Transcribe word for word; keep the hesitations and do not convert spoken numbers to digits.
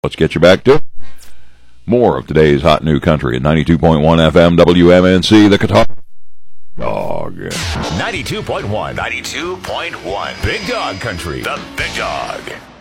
Let's get you back to more of today's hot new country at ninety-two point one F M W M N C, the Qatar Dog. ninety-two point one. ninety-two point one. Big Dog Country. The Big Dog.